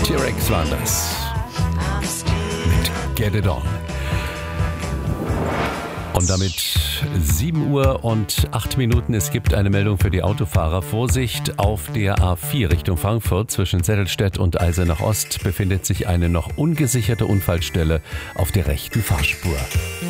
T-Rex waren das. Mit Get It On. Und damit 7 Uhr und 8 Minuten. Es gibt eine Meldung für die Autofahrer. Vorsicht, auf der A4 Richtung Frankfurt zwischen Zettelstedt und Eisenach Ost befindet sich eine noch ungesicherte Unfallstelle auf der rechten Fahrspur.